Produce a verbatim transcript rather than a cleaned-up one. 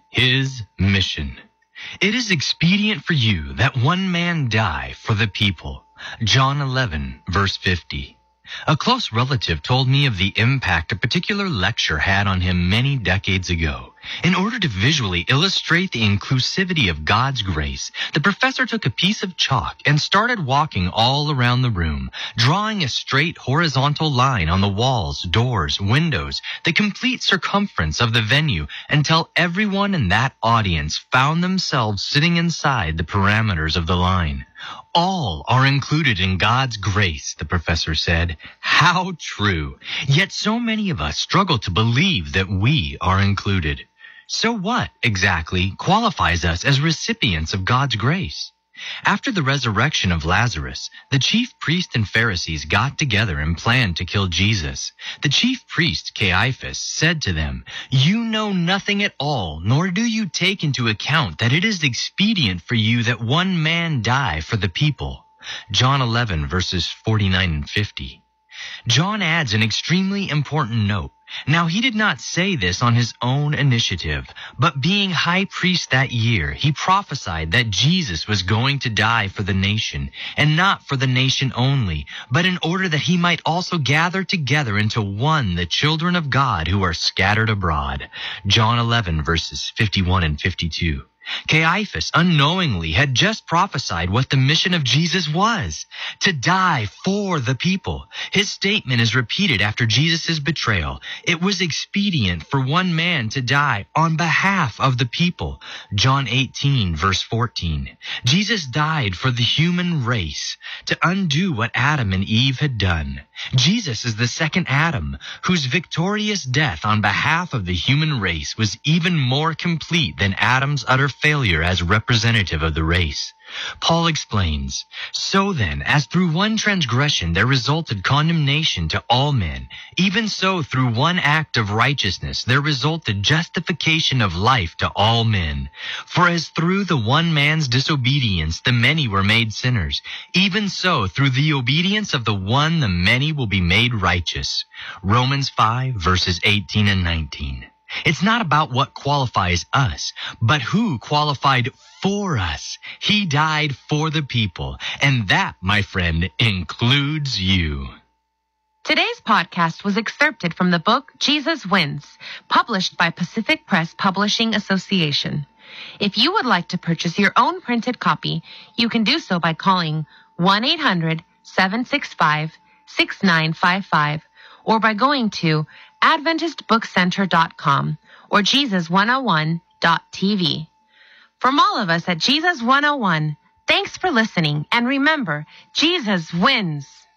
His mission. It is expedient for you that one man die for the people. John eleven, verse fifty. A close relative told me of the impact a particular lecture had on him many decades ago. In order to visually illustrate the inclusivity of God's grace, the professor took a piece of chalk and started walking all around the room, drawing a straight horizontal line on the walls, doors, windows, the complete circumference of the venue, until everyone in that audience found themselves sitting inside the parameters of the line. All are included in God's grace, the professor said. How true! Yet so many of us struggle to believe that we are included. So what, exactly, qualifies us as recipients of God's grace? After the resurrection of Lazarus, the chief priest and Pharisees got together and planned to kill Jesus. The chief priest, Caiaphas, said to them, "You know nothing at all, nor do you take into account that it is expedient for you that one man die for the people." John eleven, verses forty-nine and fifty. John adds an extremely important note. Now, he did not say this on his own initiative, but being high priest that year, he prophesied that Jesus was going to die for the nation, and not for the nation only, but in order that he might also gather together into one the children of God who are scattered abroad. John eleven, verses fifty-one and fifty-two. Caiaphas unknowingly had just prophesied what the mission of Jesus was, to die for the people. His statement is repeated after Jesus' betrayal. It was expedient for one man to die on behalf of the people. John eighteen, verse fourteen. Jesus died for the human race to undo what Adam and Eve had done. Jesus is the second Adam, whose victorious death on behalf of the human race was even more complete than Adam's utter failure as representative of the race. Paul explains, "So then, as through one transgression there resulted condemnation to all men, even so through one act of righteousness there resulted justification of life to all men. For as through the one man's disobedience the many were made sinners, even so through the obedience of the one the many will be made righteous." Romans five, verses eighteen and nineteen. It's not about what qualifies us, but who qualified for us. He died for the people, and that, my friend, includes you. Today's podcast was excerpted from the book Jesus Wins, published by Pacific Press Publishing Association. If you would like to purchase your own printed copy, you can do so by calling one eight hundred, seven six five, six nine five five or by going to adventist book center dot com or jesus one oh one dot t v. From all of us at Jesus one oh one, thanks for listening, and remember, Jesus wins.